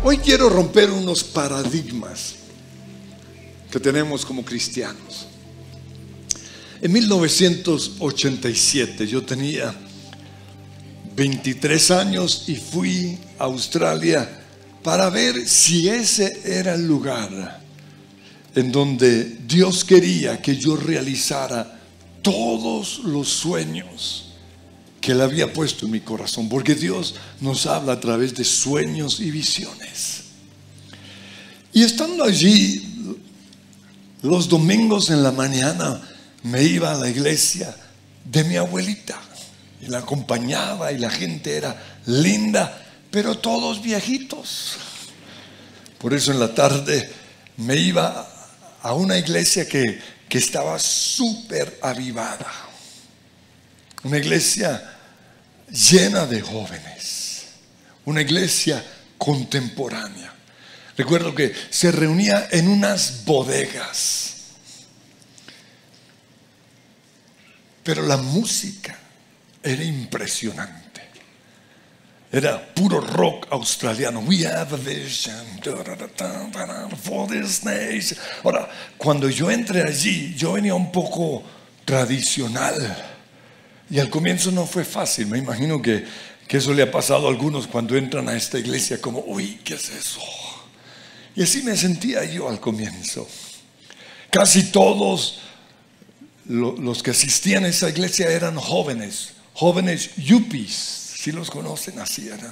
Hoy quiero romper unos paradigmas que tenemos como cristianos. En 1987 yo tenía 23 años y fui a Australia para ver si ese era el lugar en donde Dios quería que yo realizara todos los sueños que Él había puesto en mi corazón, porque Dios nos habla a través de sueños y visiones. Y estando allí, los domingos en la mañana me iba a la iglesia de mi abuelita y la acompañaba, y la gente era linda, pero todos viejitos. Por eso en la tarde me iba a una iglesia que estaba súper avivada, una iglesia llena de jóvenes, una iglesia contemporánea. Recuerdo que se reunía en unas bodegas, pero la música era impresionante. Era puro rock australiano. We have a vision for this nation. Ahora, cuando yo entré allí, yo venía un poco tradicional, y al comienzo no fue fácil. Me imagino que eso le ha pasado a algunos cuando entran a esta iglesia, como, uy, ¿qué es eso? Y así me sentía yo al comienzo. Casi todos los que asistían a esa iglesia eran jóvenes yuppies. Si los conocen, así eran.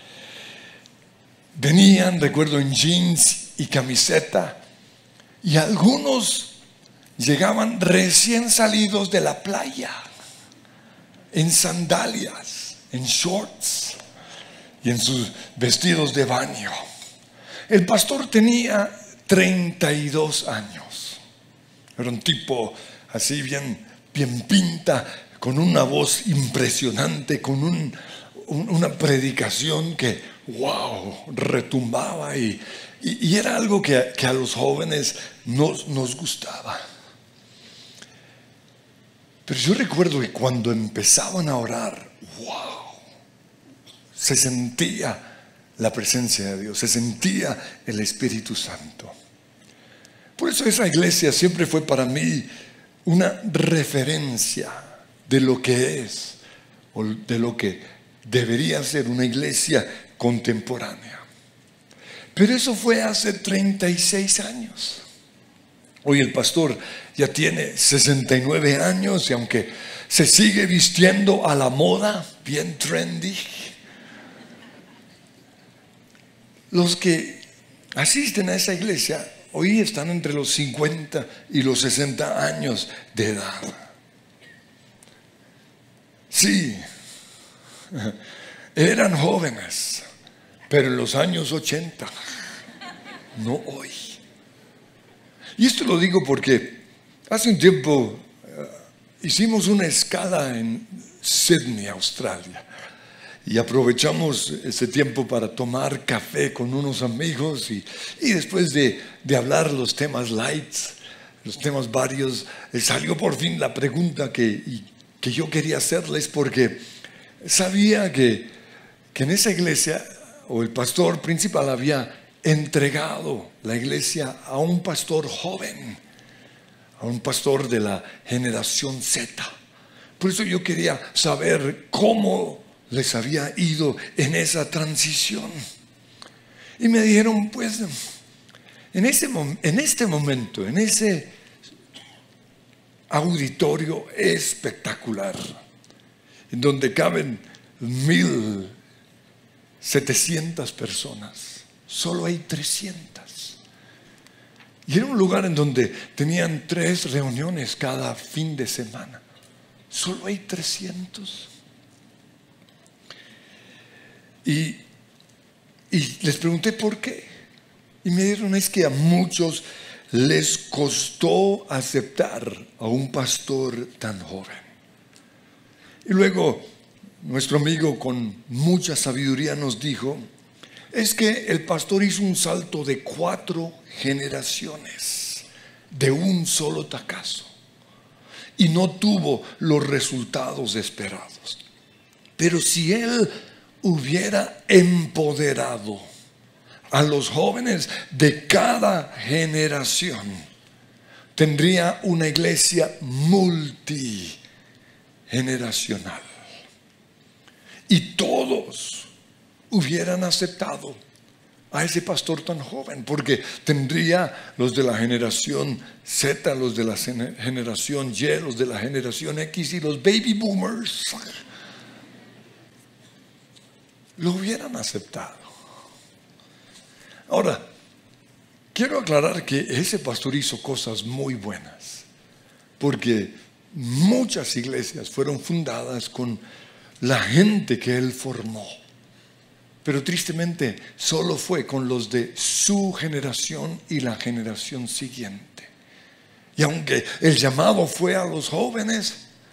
Venían, recuerdo, en jeans y camiseta, y algunos llegaban recién salidos de la playa, en sandalias, en shorts y en sus vestidos de baño. El pastor tenía 32 años. Era un tipo así bien pinta, con una voz impresionante, con una predicación que, wow, retumbaba, y era algo que a los jóvenes nos gustaba. Pero yo recuerdo que cuando empezaban a orar, wow, se sentía la presencia de Dios, se sentía el Espíritu Santo. Por eso esa iglesia siempre fue para mí una referencia de lo que es, o de lo que debería ser una iglesia contemporánea. Pero eso fue hace 36 años. Hoy el pastor ya tiene 69 años, y aunque se sigue vistiendo a la moda, bien trendy, los que asisten a esa iglesia hoy están entre los 50 y los 60 años de edad. Sí, eran jóvenes, pero en los años 80, no hoy. Y esto lo digo porque hace un tiempo hicimos una escala en Sydney, Australia, y aprovechamos ese tiempo para tomar café con unos amigos, y después de hablar los temas lights, los temas varios, salió por fin la pregunta que yo quería hacerles, porque sabía que en esa iglesia, o el pastor principal había entregado la iglesia a un pastor joven, a un pastor de la generación Z. Por eso yo quería saber cómo les había ido en esa transición. Y me dijeron, pues, en este momento, en ese auditorio espectacular, en donde caben 1,700 personas, solo hay 300. Y era un lugar en donde tenían 3 reuniones cada fin de semana. Solo hay 300. Y les pregunté por qué. Y me dijeron, es que a muchos les costó aceptar a un pastor tan joven. Y luego nuestro amigo con mucha sabiduría nos dijo, es que el pastor hizo un salto de 4 generaciones de un solo tacazo, y no tuvo los resultados esperados. Pero si él hubiera empoderado a los jóvenes de cada generación, tendría una iglesia multigeneracional. Y todos hubieran aceptado a ese pastor tan joven, porque tendría los de la generación Z, los de la generación Y, los de la generación X y los baby boomers. Lo hubieran aceptado. Ahora, quiero aclarar que ese pastor hizo cosas muy buenas, porque muchas iglesias fueron fundadas con la gente que él formó. Pero tristemente solo fue con los de su generación y la generación siguiente. Y aunque el llamado fue a los jóvenes,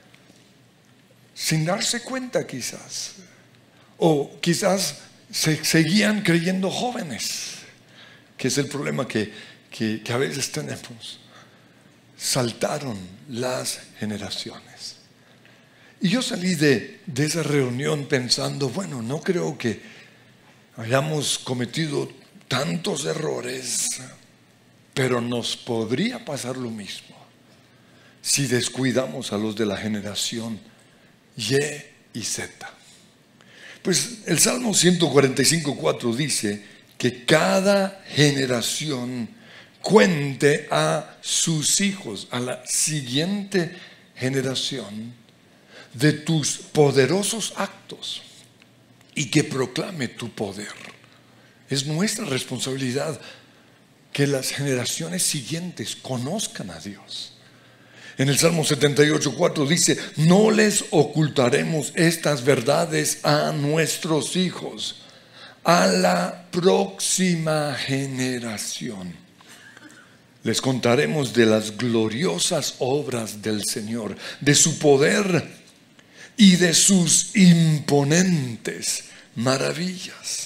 sin darse cuenta quizás, o quizás se seguían creyendo jóvenes, que es el problema que a veces tenemos. Saltaron las generaciones. Y yo salí de esa reunión pensando, bueno, no creo que hayamos cometido tantos errores, pero nos podría pasar lo mismo si descuidamos a los de la generación Y y Z. Pues el Salmo 145:4 dice que cada generación cuente a sus hijos, a la siguiente generación, de tus poderosos actos y que proclame tu poder. Es nuestra responsabilidad que las generaciones siguientes conozcan a Dios. En el Salmo 78:4 dice: no les ocultaremos estas verdades a nuestros hijos, a la próxima generación. Les contaremos de las gloriosas obras del Señor, de su poder y de sus imponentes maravillas.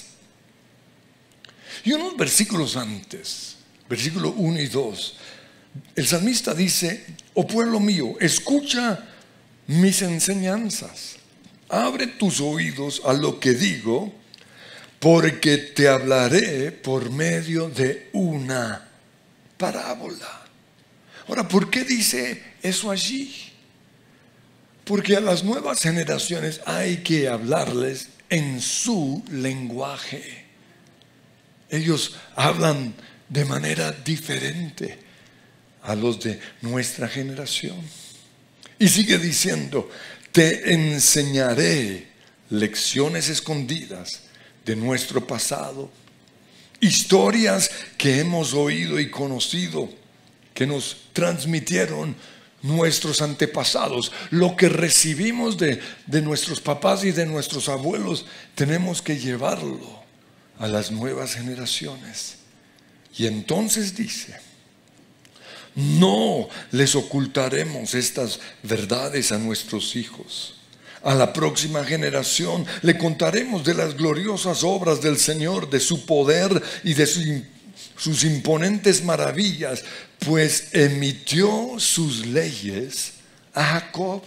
Y unos versículos antes, versículo 1 y 2, el salmista dice: oh pueblo mío, escucha mis enseñanzas, abre tus oídos a lo que digo, porque te hablaré por medio de una parábola. Ahora, ¿por qué dice eso allí? Porque a las nuevas generaciones hay que hablarles en su lenguaje. Ellos hablan de manera diferente a los de nuestra generación. Y sigue diciendo: te enseñaré lecciones escondidas de nuestro pasado, historias que hemos oído y conocido, que nos transmitieron nuestros antepasados. Lo que recibimos de nuestros papás y de nuestros abuelos, tenemos que llevarlo a las nuevas generaciones. Y entonces dice: no les ocultaremos estas verdades a nuestros hijos. A la próxima generación le contaremos de las gloriosas obras del Señor, de su poder y de sus imponentes maravillas, pues emitió sus leyes a Jacob,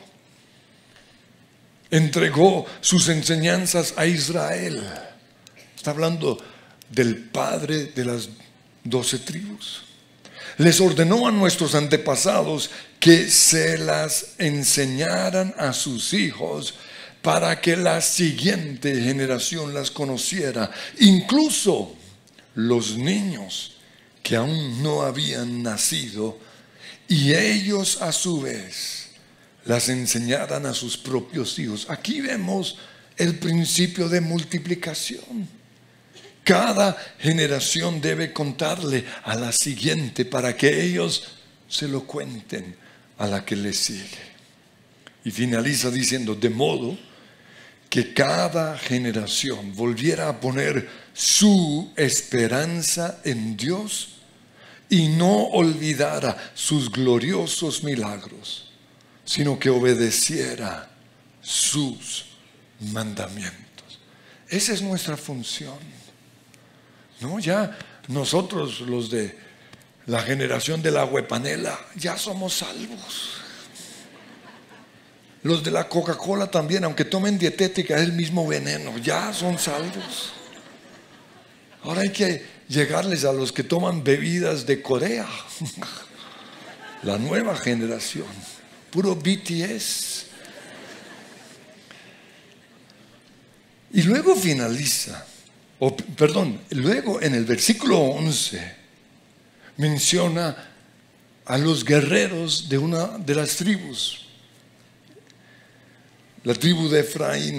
entregó sus enseñanzas a Israel. Está hablando del padre de las 12 tribus. Les ordenó a nuestros antepasados que se las enseñaran a sus hijos, para que la siguiente generación las conociera, incluso los niños que aún no habían nacido, y ellos a su vez las enseñaran a sus propios hijos. Aquí vemos el principio de multiplicación. Cada generación debe contarle a la siguiente para que ellos se lo cuenten a la que le sigue. Y finaliza diciendo: de modo que cada generación volviera a poner su esperanza en Dios y no olvidara sus gloriosos milagros, sino que obedeciera sus mandamientos. Esa es nuestra función. No, ya nosotros, los de la generación de la huepanela, ya somos salvos. Los de la Coca-Cola también, aunque tomen dietética, es el mismo veneno, ya son salvos. Ahora hay que llegarles a los que toman bebidas de Corea. La nueva generación, puro BTS. Y luego finaliza, luego en el versículo 11 menciona a los guerreros de una de las tribus, la tribu de Efraín.